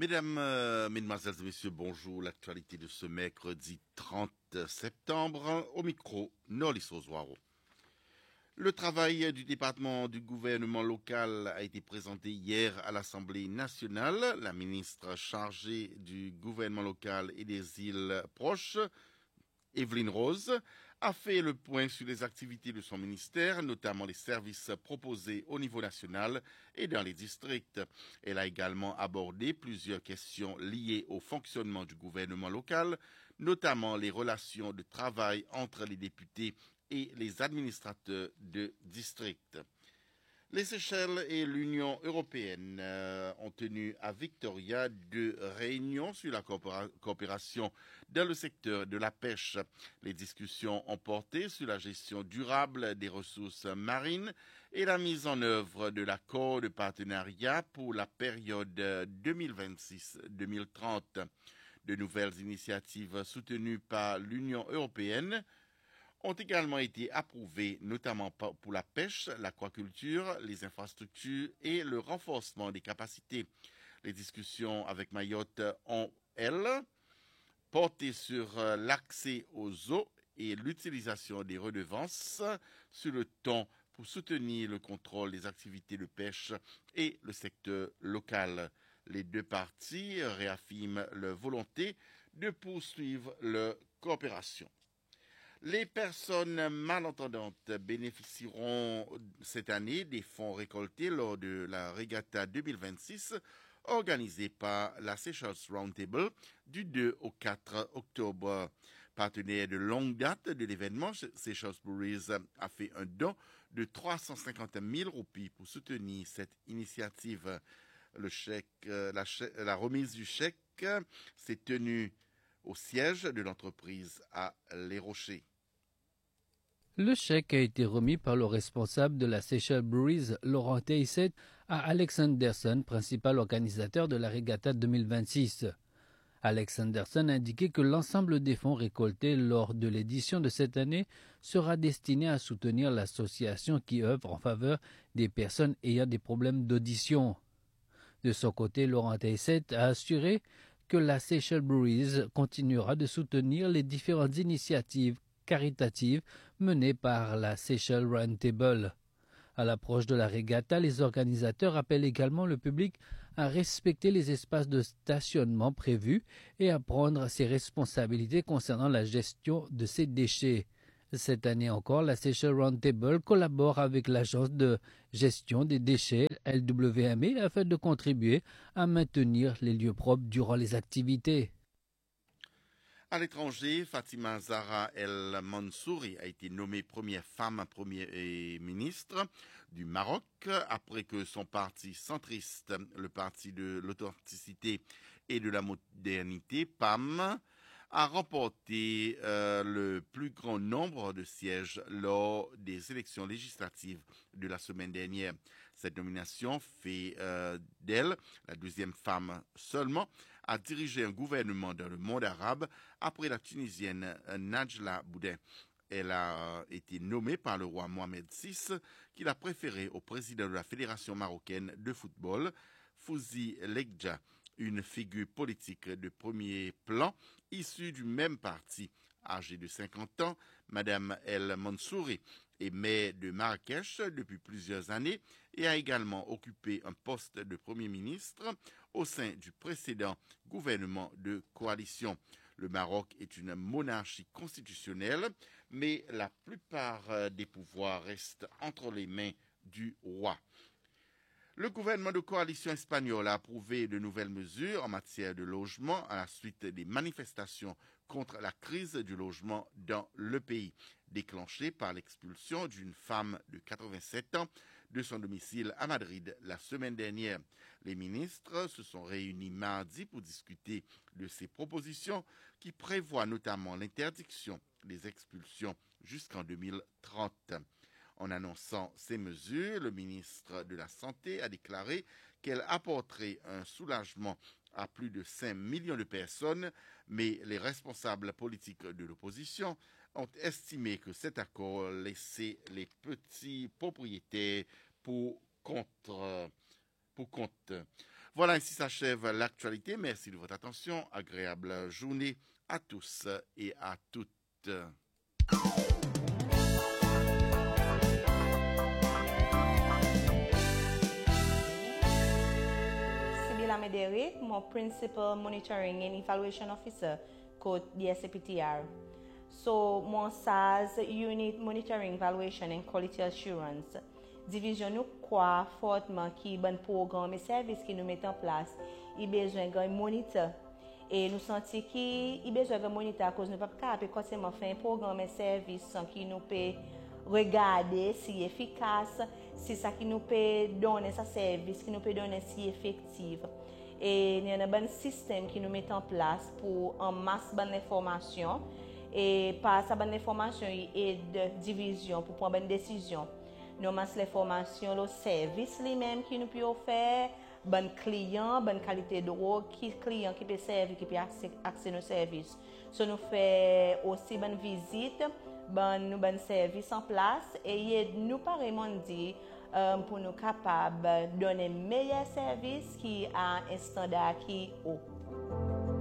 Mesdames, Mesdemoiselles et Messieurs, bonjour. L'actualité de ce mercredi 30 septembre, au micro, Nolis Ozoaro. Le travail du département du gouvernement local a été présenté hier à l'Assemblée nationale. La ministre chargée du gouvernement local et des îles proches, Evelyne Rose, a fait le point sur les activités de son ministère, notamment les services proposés au niveau national et dans les districts. Elle a également abordé plusieurs questions liées au fonctionnement du gouvernement local, notamment les relations de travail entre les députés et les administrateurs de district. Les Seychelles et l'Union européenne ont tenu à Victoria 2 réunions sur la coopération dans le secteur de la pêche. Les discussions ont porté sur la gestion durable des ressources marines et la mise en œuvre de l'accord de partenariat pour la période 2026-2030. De nouvelles initiatives soutenues par l'Union européenne ont également été approuvés, notamment pour la pêche, l'aquaculture, les infrastructures et le renforcement des capacités. Les discussions avec Mayotte ont, elles, porté sur l'accès aux eaux et l'utilisation des redevances sur le temps pour soutenir le contrôle des activités de pêche et le secteur local. Les deux parties réaffirment leur volonté de poursuivre leur coopération. Les personnes malentendantes bénéficieront cette année des fonds récoltés lors de la Regatta 2026 organisée par la Seychelles Roundtable du 2 au 4 octobre. Partenaire de longue date de l'événement, Seychelles Breweries a fait un don de 350 000 roupies pour soutenir cette initiative. La remise du chèque s'est tenue au siège de l'entreprise à Les Rochers. Le chèque a été remis par le responsable de la Seychelles Breweries, Laurent Teisset, à Alex Anderson, principal organisateur de la Regatta 2026. Alex Anderson a indiqué que l'ensemble des fonds récoltés lors de l'édition de cette année sera destiné à soutenir l'association qui œuvre en faveur des personnes ayant des problèmes d'audition. De son côté, Laurent Teisset a assuré que la Seychelles Breweries continuera de soutenir les différentes initiatives caritatives menées par la Seychelles Roundtable. À l'approche de la regatta, les organisateurs appellent également le public à respecter les espaces de stationnement prévus et à prendre ses responsabilités concernant la gestion de ses déchets. Cette année encore, la Seychelles Roundtable collabore avec l'agence de gestion des déchets LWME afin de contribuer à maintenir les lieux propres durant les activités. À l'étranger, Fatima Zahra El Mansouri a été nommée première femme Premier ministre du Maroc après que son parti centriste, le Parti de l'authenticité et de la modernité, PAM, a remporté le plus grand nombre de sièges lors des élections législatives de la semaine dernière. Cette nomination fait d'elle la deuxième femme seulement à diriger un gouvernement dans le monde arabe après la Tunisienne Najla Boudin. Elle a été nommée par le roi Mohamed VI, qui l'a préférée au président de la Fédération marocaine de football, Fouzi Legja, une figure politique de premier plan issue du même parti. Âgée de 50 ans, Madame El Mansouri est maire de Marrakech depuis plusieurs années et a également occupé un poste de Premier ministre au sein du précédent gouvernement de coalition. Le Maroc est une monarchie constitutionnelle, mais la plupart des pouvoirs restent entre les mains du roi. Le gouvernement de coalition espagnole a approuvé de nouvelles mesures en matière de logement à la suite des manifestations contre la crise du logement dans le pays, déclenchée par l'expulsion d'une femme de 87 ans de son domicile à Madrid la semaine dernière. Les ministres se sont réunis mardi pour discuter de ces propositions qui prévoient notamment l'interdiction des expulsions jusqu'en 2030. En annonçant ces mesures, le ministre de la Santé a déclaré qu'elle apporterait un soulagement à plus de 5 millions de personnes, mais les responsables politiques de l'opposition ont estimé que cet accord laissait les petits propriétaires pour compte. pour compte. Voilà, ainsi s'achève l'actualité. Merci de votre attention. Agréable journée à tous et à toutes. Sibila Medere, mon Principal Monitoring and Evaluation Officer, code DSAPTR. So, mon SAS Unit Monitoring, Evaluation and Quality Assurance. Division nous croit fortement qui bon programme et service qui nous met en place, il besoin d'un moniteur. Et nous sentons qu'il besoin d'un moniteur à cause nous pas capable continuellement faire un programme et service sans qui nous peut regarder si efficace, si ça qui nous peut donner sa service, qui nous peut donner si effectif. Et il y a un bon système qui nous met en place pour en masse bonne information et par sa bonne information et de division pour prendre une décision. Nous avons l'information, le service lui-même qui nous peut offrir, bon client, bonne qualité de drogue, qui client qui peut servir, qui peut accéder nos services. So nous faisons aussi bonne visite, bon service en place et nous pareillement dit pour nous capables de donner meilleur service qui a un standard qui est haut.